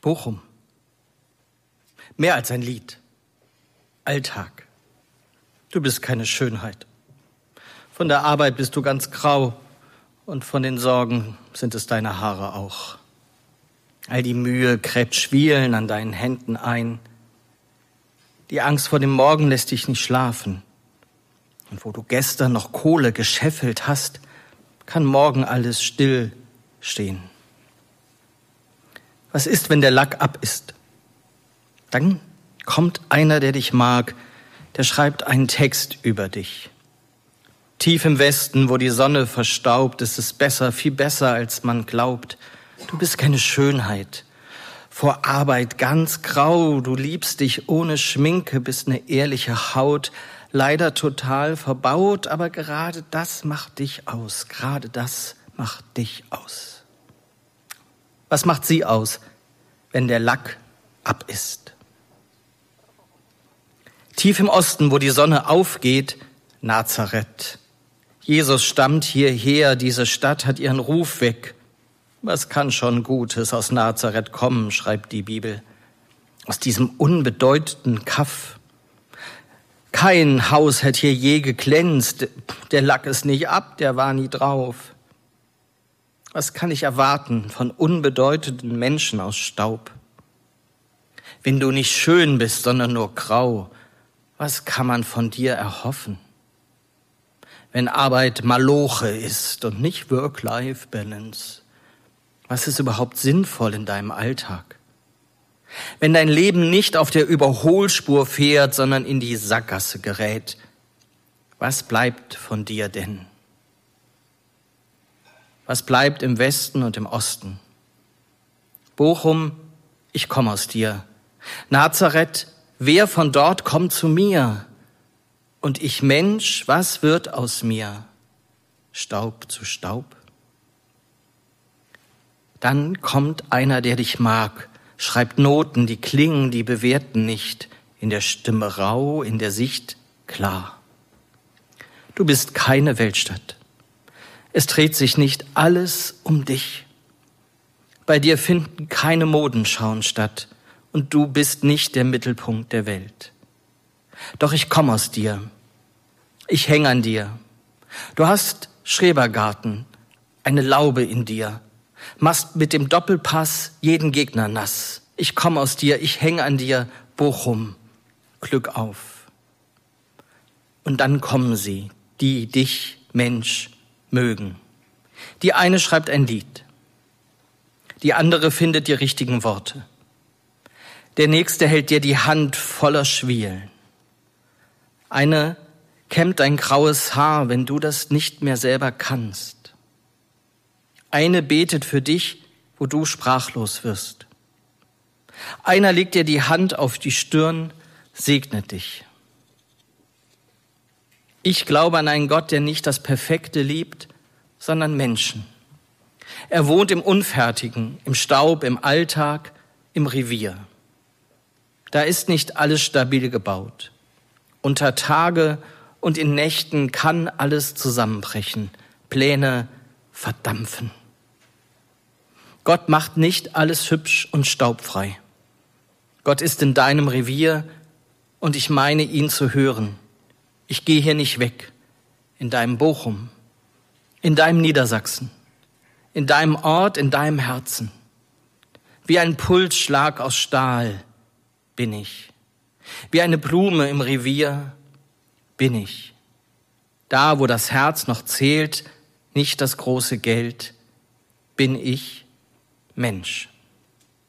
Bochum. Mehr als ein Lied. Alltag. Du bist keine Schönheit. Von der Arbeit bist du ganz grau und von den Sorgen sind es deine Haare auch. All die Mühe gräbt Schwielen an deinen Händen ein. Die Angst vor dem Morgen lässt dich nicht schlafen. Und wo du gestern noch Kohle gescheffelt hast, kann morgen alles still stehen. Was ist, wenn der Lack ab ist? Dann kommt einer, der dich mag, der schreibt einen Text über dich. Tief im Westen, wo die Sonne verstaubt, ist es besser, viel besser, als man glaubt. Du bist keine Schönheit. Vor Arbeit ganz grau, du liebst dich ohne Schminke, bist eine ehrliche Haut, leider total verbaut, aber gerade das macht dich aus, gerade das macht dich aus. Was macht sie aus, wenn der Lack ab ist? Tief im Osten, wo die Sonne aufgeht, Nazareth. Jesus stammt hierher, diese Stadt hat ihren Ruf weg. Was kann schon Gutes aus Nazareth kommen, schreibt die Bibel. Aus diesem unbedeutenden Kaff. Kein Haus hat hier je geglänzt, der Lack ist nicht ab, der war nie drauf. Was kann ich erwarten von unbedeutenden Menschen aus Staub? Wenn du nicht schön bist, sondern nur grau, was kann man von dir erhoffen? Wenn Arbeit Maloche ist und nicht Work-Life-Balance, was ist überhaupt sinnvoll in deinem Alltag? Wenn dein Leben nicht auf der Überholspur fährt, sondern in die Sackgasse gerät, was bleibt von dir denn? Was bleibt im Westen und im Osten? Bochum, ich komme aus dir. Nazareth, wer von dort kommt zu mir? Und ich Mensch, was wird aus mir? Staub zu Staub? Dann kommt einer, der dich mag, schreibt Noten, die klingen, die bewerten nicht, in der Stimme rau, in der Sicht klar. Du bist keine Weltstadt. Es dreht sich nicht alles um dich. Bei dir finden keine Modenschauen statt und du bist nicht der Mittelpunkt der Welt. Doch ich komme aus dir. Ich hänge an dir. Du hast Schrebergarten, eine Laube in dir. Machst mit dem Doppelpass jeden Gegner nass. Ich komme aus dir, ich hänge an dir, Bochum, Glück auf. Und dann kommen sie, die dich, Mensch, mögen. Die eine schreibt ein Lied. Die andere findet die richtigen Worte. Der nächste hält dir die Hand voller Schwielen. Eine kämmt dein graues Haar, wenn du das nicht mehr selber kannst. Eine betet für dich, wo du sprachlos wirst. Einer legt dir die Hand auf die Stirn, segnet dich. Ich glaube an einen Gott, der nicht das Perfekte liebt, sondern Menschen. Er wohnt im Unfertigen, im Staub, im Alltag, im Revier. Da ist nicht alles stabil gebaut. Unter Tage und in Nächten kann alles zusammenbrechen, Pläne verdampfen. Gott macht nicht alles hübsch und staubfrei. Gott ist in deinem Revier und ich meine, ihn zu hören. Ich gehe hier nicht weg, in deinem Bochum, in deinem Niedersachsen, in deinem Ort, in deinem Herzen. Wie ein Pulsschlag aus Stahl bin ich. Wie eine Blume im Revier bin ich. Da, wo das Herz noch zählt, nicht das große Geld, bin ich Mensch.